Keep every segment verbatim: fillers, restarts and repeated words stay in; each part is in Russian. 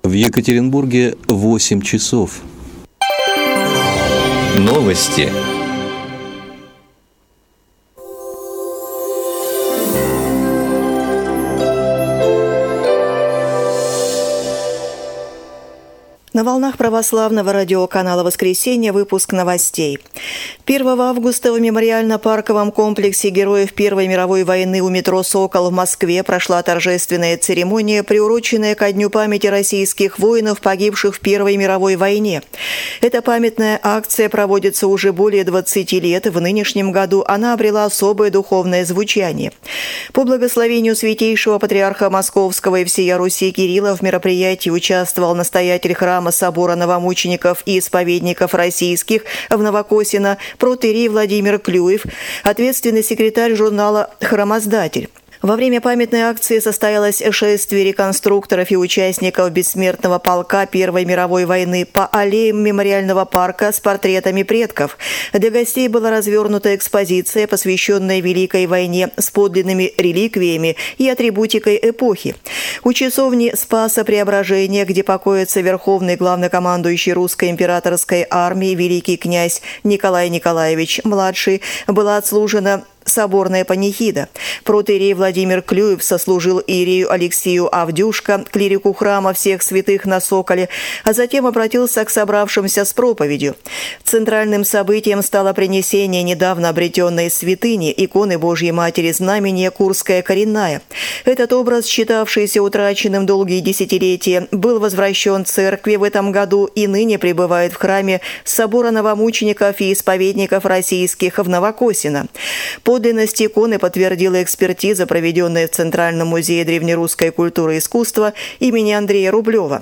В Екатеринбурге восемь часов. Новости. На волнах православного радиоканала «Воскресенье» выпуск новостей. первого августа в мемориально-парковом комплексе Героев Первой мировой войны у метро «Сокол» в Москве прошла торжественная церемония, приуроченная ко Дню памяти российских воинов, погибших в Первой мировой войне. Эта памятная акция проводится уже более двадцати лет. В нынешнем году она обрела особое духовное звучание. По благословению святейшего патриарха Московского и всея Руси Кирилла в мероприятии участвовал настоятель храма собора новомучеников и исповедников российских в Новокосино протоиерей Владимир Клюев, ответственный секретарь журнала «Храмоздатель». Во время памятной акции состоялось шествие реконструкторов и участников бессмертного полка Первой мировой войны по аллеям мемориального парка с портретами предков. Для гостей была развернута экспозиция, посвященная Великой войне с подлинными реликвиями и атрибутикой эпохи. У часовни Спаса Преображения, где покоится верховный главнокомандующий русской императорской армии великий князь Николай Николаевич младший, была отслужена соборная панихида. Протоиерей Владимир Клюев сослужил иерею Алексею Авдюшко, клирику храма всех святых на Соколе, а затем обратился к собравшимся с проповедью. Центральным событием стало принесение недавно обретенной святыни иконы Божьей Матери Знамения Курская коренная. Этот образ, считавшийся утраченным долгие десятилетия, был возвращен церкви в этом году и ныне пребывает в храме собора новомучеников и исповедников российских в Новокосино. Подлинность иконы подтвердила экспертиза, проведенная в Центральном музее древнерусской культуры и искусства имени Андрея Рублева.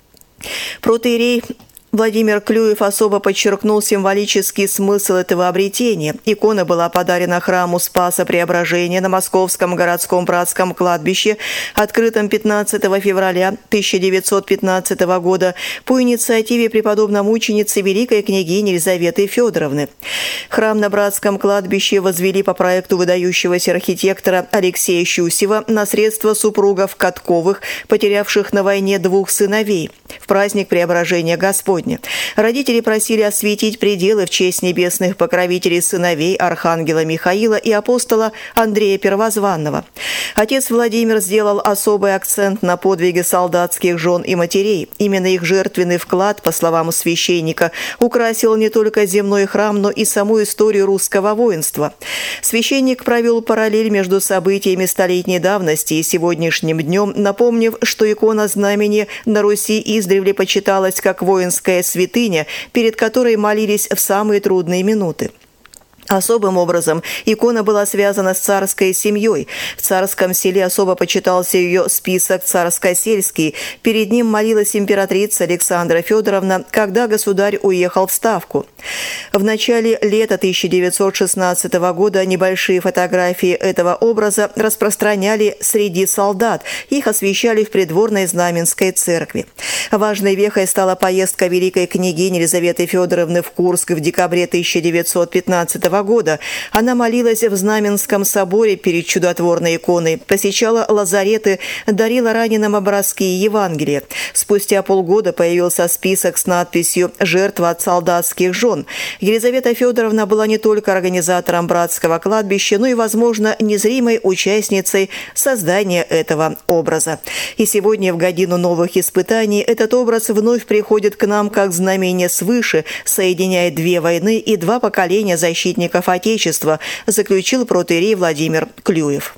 Протоиерей Владимир Клюев особо подчеркнул символический смысл этого обретения. Икона была подарена храму Спаса Преображения на Московском городском братском кладбище, открытом пятнадцатого февраля тысяча девятьсот пятнадцатого года по инициативе преподобно-мученицы великой княгини Елизаветы Федоровны. Храм на братском кладбище возвели по проекту выдающегося архитектора Алексея Щусева на средства супругов Катковых, потерявших на войне двух сыновей, в праздник Преображения Господня. Родители просили осветить пределы в честь небесных покровителей сыновей архангела Михаила и апостола Андрея Первозванного. Отец Владимир сделал особый акцент на подвиги солдатских жен и матерей. Именно их жертвенный вклад, по словам священника, украсил не только земной храм, но и саму историю русского воинства. Священник провел параллель между событиями столетней давности и сегодняшним днем, напомнив, что икона знамени на Руси издревле почиталась как воинская святыня, перед которой молились в самые трудные минуты. Особым образом икона была связана с царской семьей. В царском селе особо почитался ее список царско-сельский. Перед ним молилась императрица Александра Федоровна, когда государь уехал в ставку. В начале лета тысяча девятьсот шестнадцатого года небольшие фотографии этого образа распространяли среди солдат. Их освещали в придворной Знаменской церкви. Важной вехой стала поездка великой княгини Елизаветы Федоровны в Курск в декабре тысяча девятьсот пятнадцатого года. Она молилась в Знаменском соборе перед чудотворной иконой, посещала лазареты, дарила раненым образки и Евангелие. Спустя полгода появился список с надписью «Жертва от солдатских жен». Елизавета Федоровна была не только организатором братского кладбища, но и, возможно, незримой участницей создания этого образа. И сегодня, в годину новых испытаний, этот образ вновь приходит к нам как знамение свыше, соединяет две войны и два поколения защитников Отечества, заключил протоиерей Владимир Клюев.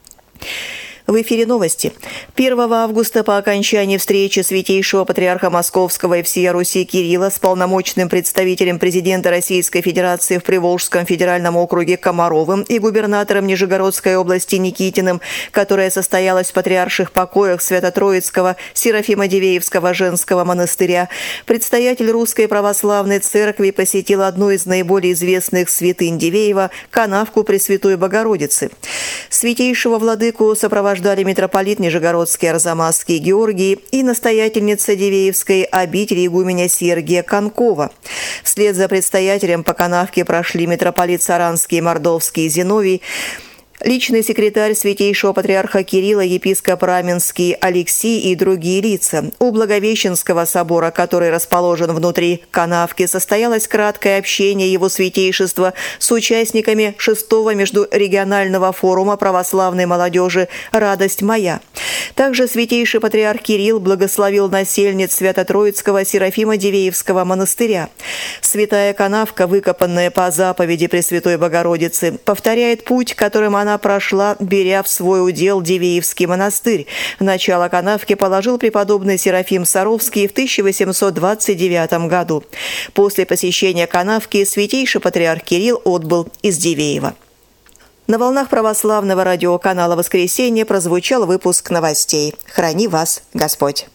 В эфире новости. первого августа по окончании встречи святейшего патриарха Московского и всея Руси Кирилла с полномочным представителем президента Российской Федерации в Приволжском федеральном округе Комаровым и губернатором Нижегородской области Никитиным, которая состоялась в патриарших покоях Свято-Троицкого Серафимо-Дивеевского женского монастыря, предстоятель Русской Православной Церкви посетил одну из наиболее известных святынь Дивеева – канавку Пресвятой Богородицы. Святейшего владыку сопровождали митрополит Нижегородский Арзамасский Георгий и настоятельница Дивеевской обители игуменя Сергия Конкова. Вслед за предстоятелем по канавке прошли митрополит Саранский и Мордовский Зиновий, Личный секретарь святейшего патриарха Кирилла, епископ Раменский Алексий и другие лица. У Благовещенского собора, который расположен внутри канавки, состоялось краткое общение его святейшества с участниками шестого междурегионального форума православной молодежи «Радость моя». Также святейший патриарх Кирилл благословил насельниц Свято-Троицкого Серафима-Дивеевского монастыря. Святая канавка, выкопанная по заповеди Пресвятой Богородицы, повторяет путь, которым она прошла, беря в свой удел Дивеевский монастырь. Начало канавки положил преподобный Серафим Саровский в тысяча восемьсот двадцать девятом году. После посещения канавки святейший патриарх Кирилл отбыл из Дивеева. На волнах православного радиоканала «Воскресенье» прозвучал выпуск новостей. Храни вас Господь!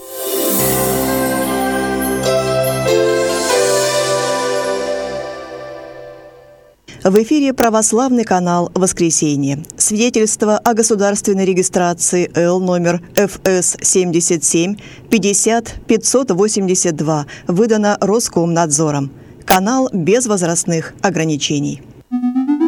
В эфире православный канал «Воскресенье». Свидетельство о государственной регистрации Л номер Ф С семьдесят семь пятьдесят пятьсот восемьдесят два выдано Роскомнадзором. Канал без возрастных ограничений.